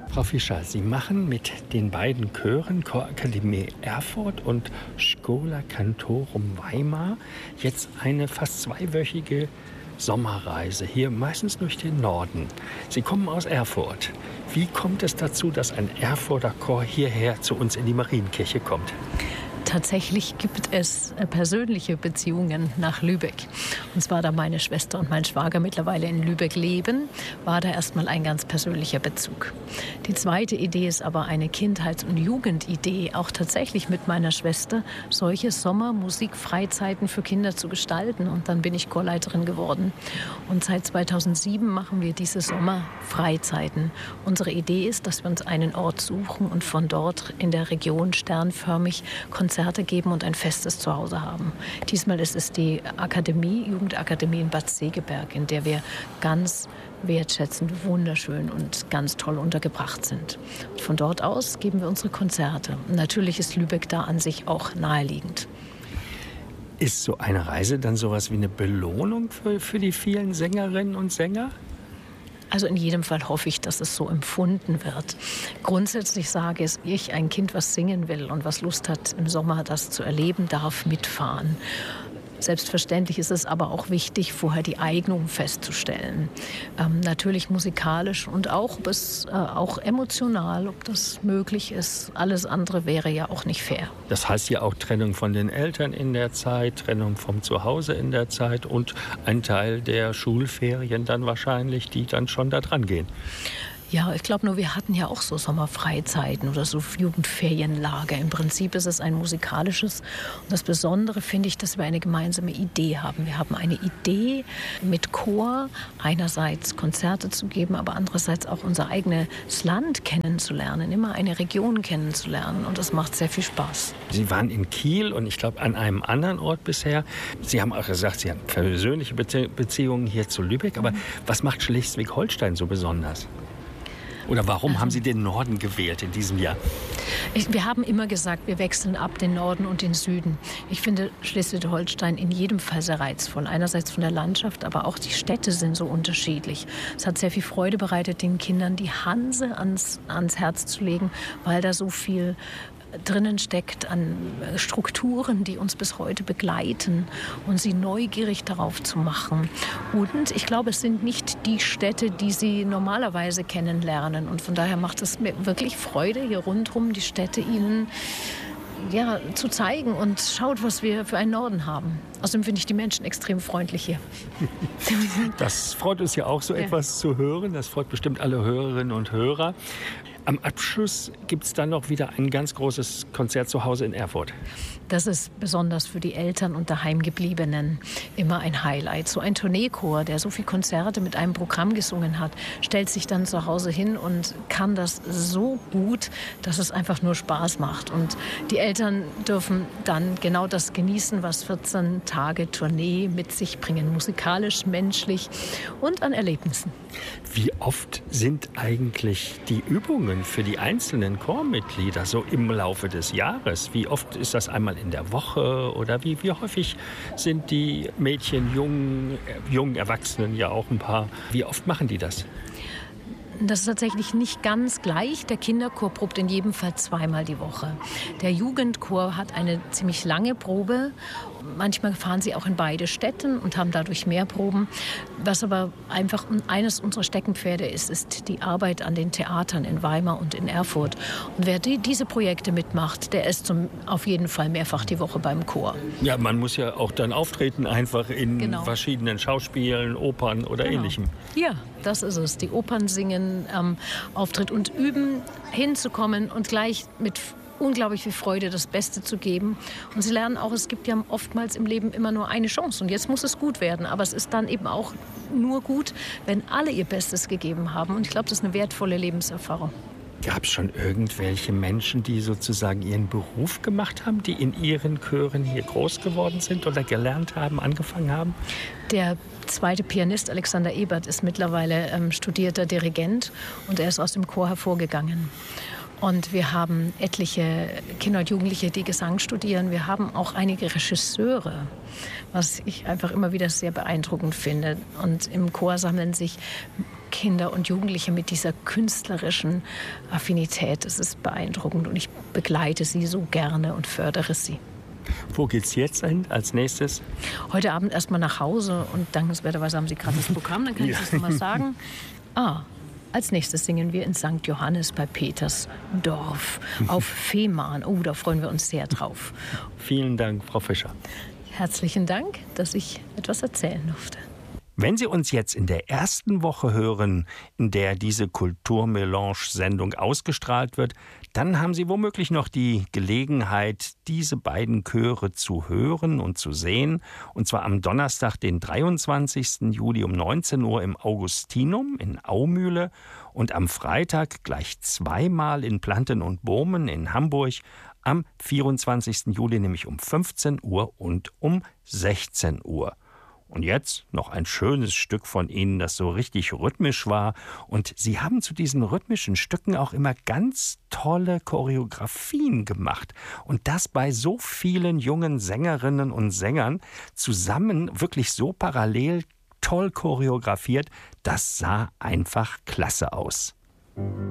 Frau Fischer, Sie machen mit den beiden Chören Chorakademie Erfurt und Schola Cantorum Weimar jetzt eine fast zweiwöchige Sommerreise hier, meistens durch den Norden. Sie kommen aus Erfurt. Wie kommt es dazu, dass ein Erfurter Chor hierher zu uns in die Marienkirche kommt? Tatsächlich gibt es persönliche Beziehungen nach Lübeck. Und zwar, da meine Schwester und mein Schwager mittlerweile in Lübeck leben, war da erstmal ein ganz persönlicher Bezug. Die zweite Idee ist aber eine Kindheits- und Jugendidee, auch tatsächlich mit meiner Schwester, solche Sommermusikfreizeiten für Kinder zu gestalten. Und dann bin ich Chorleiterin geworden. Und seit 2007 machen wir diese Sommerfreizeiten. Unsere Idee ist, dass wir uns einen Ort suchen und von dort in der Region sternförmig Konzerte geben und ein festes Zuhause haben. Diesmal ist es die Jugendakademie in Bad Segeberg, in der wir ganz wertschätzend, wunderschön und ganz toll untergebracht sind. Und von dort aus geben wir unsere Konzerte. Und natürlich ist Lübeck da an sich auch naheliegend. Ist so eine Reise dann sowas wie eine Belohnung für die vielen Sängerinnen und Sänger? Also in jedem Fall hoffe ich, dass es so empfunden wird. Grundsätzlich sage ich, ein Kind, was singen will und was Lust hat, im Sommer das zu erleben, darf mitfahren. Selbstverständlich ist es aber auch wichtig, vorher die Eignung festzustellen. Natürlich musikalisch und auch emotional, ob das möglich ist. Alles andere wäre ja auch nicht fair. Das heißt ja auch Trennung von den Eltern in der Zeit, Trennung vom Zuhause in der Zeit und ein Teil der Schulferien dann wahrscheinlich, die dann schon da dran gehen. Ja, ich glaube nur, wir hatten ja auch so Sommerfreizeiten oder so Jugendferienlager. Im Prinzip ist es ein musikalisches. Und das Besondere finde ich, dass wir eine gemeinsame Idee haben. Wir haben eine Idee mit Chor, einerseits Konzerte zu geben, aber andererseits auch unser eigenes Land kennenzulernen, immer eine Region kennenzulernen. Und das macht sehr viel Spaß. Sie waren in Kiel und ich glaube an einem anderen Ort bisher. Sie haben auch gesagt, Sie haben persönliche Beziehungen hier zu Lübeck. Aber was macht Schleswig-Holstein so besonders? Oder warum haben Sie den Norden gewählt in diesem Jahr? Wir haben immer gesagt, wir wechseln ab den Norden und den Süden. Ich finde Schleswig-Holstein in jedem Fall sehr reizvoll. Einerseits von der Landschaft, aber auch die Städte sind so unterschiedlich. Es hat sehr viel Freude bereitet, den Kindern die Hanse ans Herz zu legen, weil da so viel drinnen steckt an Strukturen, die uns bis heute begleiten und sie neugierig darauf zu machen. Und ich glaube, es sind nicht die Städte, die sie normalerweise kennenlernen. Und von daher macht es mir wirklich Freude, hier rundherum die Städte ihnen zu zeigen und schaut, was wir für einen Norden haben. Außerdem finde ich die Menschen extrem freundlich hier. Das freut uns ja auch, so etwas zu hören. Das freut bestimmt alle Hörerinnen und Hörer. Am Abschluss gibt es dann noch wieder ein ganz großes Konzert zu Hause in Erfurt. Das ist besonders für die Eltern und Daheimgebliebenen immer ein Highlight. So ein Tourneechor, der so viele Konzerte mit einem Programm gesungen hat, stellt sich dann zu Hause hin und kann das so gut, dass es einfach nur Spaß macht. Und die Eltern dürfen dann genau das genießen, was 14 Tage Tournee mit sich bringen. Musikalisch, menschlich und an Erlebnissen. Wie oft sind eigentlich die Übungen für die einzelnen Chormitglieder so im Laufe des Jahres? Wie oft ist das einmal in der Woche oder wie häufig sind die Mädchen, jungen Erwachsenen ja auch ein paar, wie oft machen die das? Das ist tatsächlich nicht ganz gleich. Der Kinderchor probt in jedem Fall 2-mal die Woche. Der Jugendchor hat eine ziemlich lange Probe. Manchmal fahren sie auch in beide Städten und haben dadurch mehr Proben. Was aber einfach eines unserer Steckenpferde ist die Arbeit an den Theatern in Weimar und in Erfurt. Und wer diese Projekte mitmacht, der ist auf jeden Fall mehrfach die Woche beim Chor. Ja, man muss ja auch dann auftreten, einfach in verschiedenen Schauspielen, Opern oder Ähnlichem. Ja, das ist es. Die Opern singen, Auftritt und üben, hinzukommen und gleich mit unglaublich viel Freude das Beste zu geben. Und sie lernen auch, es gibt ja oftmals im Leben immer nur eine Chance. Und jetzt muss es gut werden. Aber es ist dann eben auch nur gut, wenn alle ihr Bestes gegeben haben. Und ich glaube, das ist eine wertvolle Lebenserfahrung. Gab es schon irgendwelche Menschen, die sozusagen ihren Beruf gemacht haben, die in ihren Chören hier groß geworden sind oder gelernt haben, angefangen haben? Der zweite Pianist, Alexander Ebert, ist mittlerweile studierter Dirigent und er ist aus dem Chor hervorgegangen. Und wir haben etliche Kinder und Jugendliche, die Gesang studieren. Wir haben auch einige Regisseure, was ich einfach immer wieder sehr beeindruckend finde. Und im Chor sammeln sich Kinder und Jugendliche mit dieser künstlerischen Affinität. Das ist beeindruckend und ich begleite sie so gerne und fördere sie. Wo geht's jetzt hin als nächstes? Heute Abend erstmal nach Hause und dankenswerterweise haben Sie gerade das Programm, dann kann ich das nochmal sagen. Als nächstes singen wir in St. Johannes bei Petersdorf auf Fehmarn. Oh, da freuen wir uns sehr drauf. Vielen Dank, Frau Fischer. Herzlichen Dank, dass ich etwas erzählen durfte. Wenn Sie uns jetzt in der ersten Woche hören, in der diese Kulturmelange-Sendung ausgestrahlt wird, dann haben Sie womöglich noch die Gelegenheit, diese beiden Chöre zu hören und zu sehen. Und zwar am Donnerstag, den 23. Juli um 19 Uhr im Augustinum in Aumühle und am Freitag gleich zweimal in Planten und Bohmen in Hamburg, am 24. Juli nämlich um 15 Uhr und um 16 Uhr. Und jetzt noch ein schönes Stück von Ihnen, das so richtig rhythmisch war. Und Sie haben zu diesen rhythmischen Stücken auch immer ganz tolle Choreografien gemacht. Und das bei so vielen jungen Sängerinnen und Sängern zusammen, wirklich so parallel toll choreografiert. Das sah einfach klasse aus.